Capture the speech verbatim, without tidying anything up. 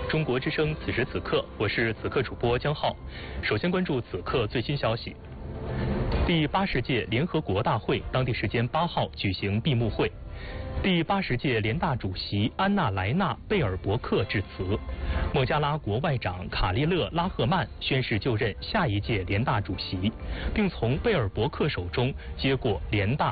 中国之声此时此刻，我是此刻主播江浩。首先关注此刻最新消息。第八十届联合国大会当地时间八号举行闭幕会。第八十届联大主席安娜莱纳贝尔伯克致辞，孟加拉国外长卡利勒拉赫曼宣誓就任下一届联大主席，并从贝尔伯克手中接过联大